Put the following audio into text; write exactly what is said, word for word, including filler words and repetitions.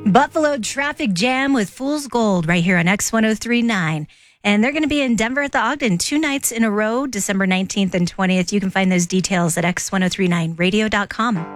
Buffalo Traffic Jam with Fool's Gold right here on X ten thirty-nine. And they're going to be in Denver at the Ogden two nights in a row, December nineteenth and twentieth. You can find those details at x ten thirty-nine radio dot com.